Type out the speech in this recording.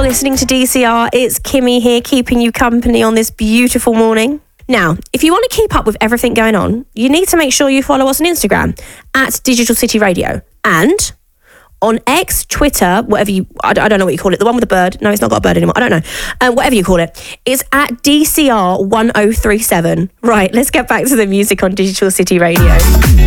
listening to DCR. It's Kimmy here, keeping you company on this beautiful morning. Now, if you want to keep up with everything going on, you need to make sure you follow us on Instagram at Digital City Radio. And on X, Twitter, whatever you, I don't know what you call it, the one with the bird. No, it's not got a bird anymore. I don't know. Whatever you call it, it's at DCR1037. Right, let's get back to the music on Digital City Radio.